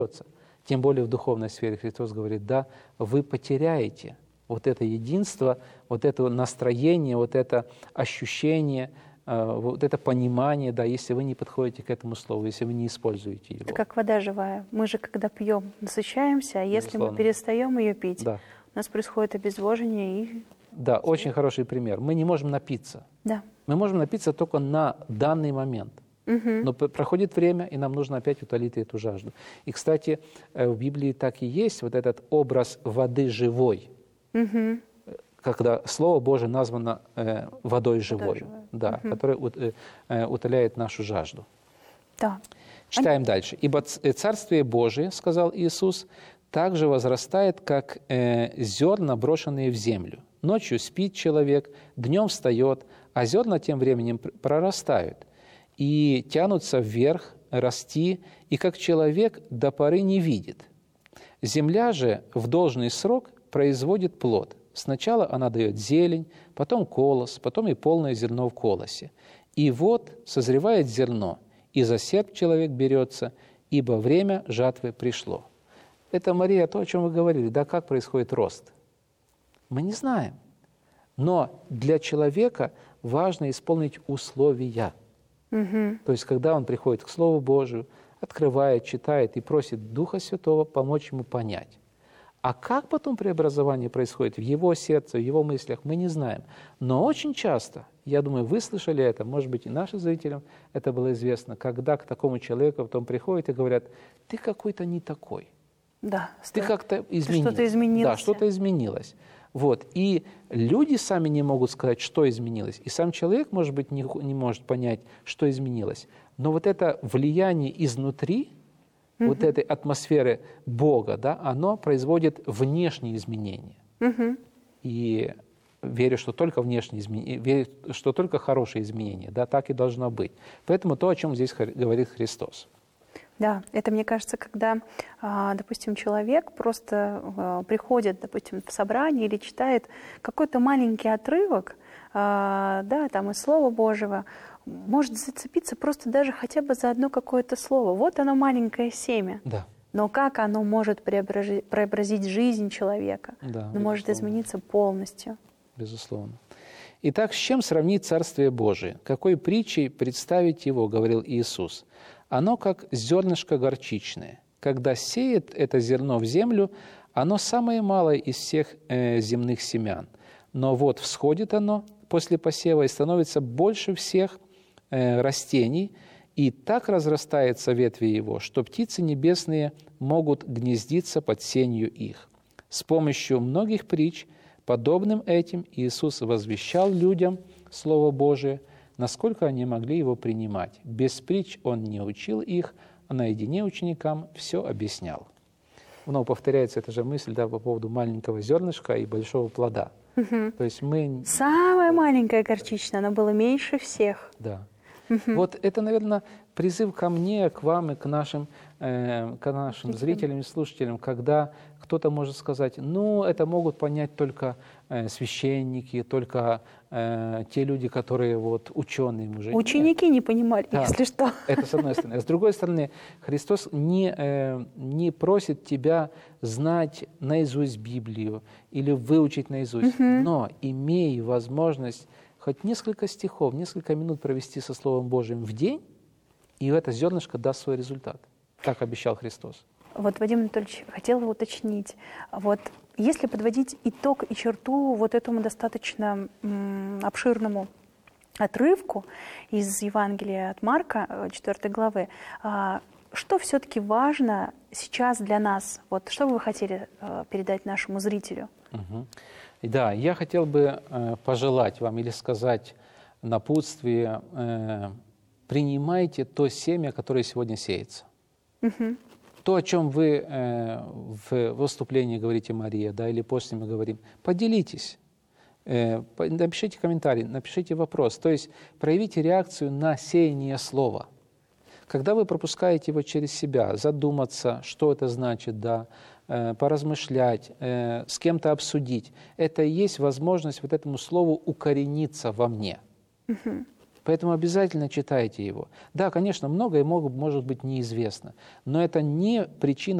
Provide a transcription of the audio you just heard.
Тем более в духовной сфере Христос говорит, да, вы потеряете вот это единство, вот это настроение, вот это ощущение, вот это понимание, да, если вы не подходите к этому слову, если вы не используете его. Это как вода живая. Мы же, когда пьем, насыщаемся, а если Безусловно. мы перестаем ее пить, Да. у нас происходит обезвоживание и... Да, очень хороший пример. Мы не можем напиться. Да. Мы можем напиться только на данный момент. Но проходит время, и нам нужно опять утолить эту жажду. И, кстати, в Библии так и есть вот этот образ воды живой, когда Слово Божие названо водой живой, да, которая утоляет нашу жажду. Да. Читаем дальше. «Ибо Царствие Божие, — сказал Иисус, — также возрастает, как зерна, брошенные в землю. Ночью спит человек, днем встает, а зерна тем временем прорастают и тянутся вверх, расти, и как человек до поры не видит. Земля же в должный срок производит плод. Сначала она дает зелень, потом колос, потом и полное зерно в колосе. И вот созревает зерно, и за серп человек берется, ибо время жатвы пришло». Это, Мария, то, о чем вы говорили, да, как происходит рост. Мы не знаем. Но для человека важно исполнить условия. То есть, когда он приходит к Слову Божию, открывает, читает и просит Духа Святого помочь ему понять. А как потом преобразование происходит в его сердце, в его мыслях, мы не знаем. Но очень часто, я думаю, вы слышали это, может быть, и нашим зрителям это было известно, когда к такому человеку потом приходят и говорят, ты какой-то не такой. Да. Ты как-то изменился. Что-то изменилось. Да, что-то изменилось. Вот. И люди сами не могут сказать, что изменилось. И сам человек, может быть, не может понять, что изменилось. Но вот это влияние изнутри, вот этой атмосферы Бога, да, оно производит внешние изменения. И верю, что только внешние изменения, верю, что только хорошие изменения, да, так и должно быть. Поэтому то, о чем здесь говорит Христос. Да, это, мне кажется, когда, допустим, человек просто приходит, допустим, в собрание или читает какой-то маленький отрывок, да, там из Слова Божьего, может зацепиться просто даже хотя бы за одно какое-то слово. Вот оно, маленькое семя. Да. Но как оно может преобразить жизнь человека? Да, оно может измениться полностью. Безусловно. Итак, с чем сравнить Царствие Божие? Какой притчей представить его, говорил Иисус? Оно как зернышко горчичное. Когда сеет это зерно в землю, оно самое малое из всех земных семян. Но вот всходит оно после посева и становится больше всех растений, и так разрастается ветви его, что птицы небесные могут гнездиться под сенью их. С помощью многих притч, подобным этим, Иисус возвещал людям Слово Божие, насколько они могли его принимать. Без притч он не учил их, а наедине ученикам все объяснял. Вновь повторяется эта же мысль, да, по поводу маленького зернышка и большого плода. То есть мы... Самая маленькая горчичная, она была меньше всех. Да. Вот это, наверное, призыв ко мне, к вам и к нашим зрителям и слушателям, когда кто-то может сказать, ну, это могут понять только священники, только те люди, которые вот ученые уже. Ученики не понимали, да, если что. Это с одной стороны. С другой стороны, Христос не просит тебя знать наизусть Библию или выучить наизусть, но имей возможность хоть несколько стихов, несколько минут провести со Словом Божьим в день, и это зернышко даст свой результат. Так обещал Христос. Вот, Вадим Анатольевич, хотела уточнить. Вот, если подводить итог и черту вот этому достаточно обширному отрывку из Евангелия от Марка, 4 главы, что все-таки важно сейчас для нас? Вот, что бы вы хотели передать нашему зрителю? Да, я хотел бы пожелать вам или сказать напутствие, принимайте то семя, которое сегодня сеется. То, о чем вы в выступлении говорите, Мария, да, или после мы говорим, поделитесь, напишите комментарий, напишите вопрос, то есть проявите реакцию на сеяние слова. Когда вы пропускаете его через себя, задуматься, что это значит, да, поразмышлять, с кем-то обсудить, это и есть возможность вот этому слову укорениться во мне. Поэтому обязательно читайте его. Да, конечно, многое может быть неизвестно, но это не причина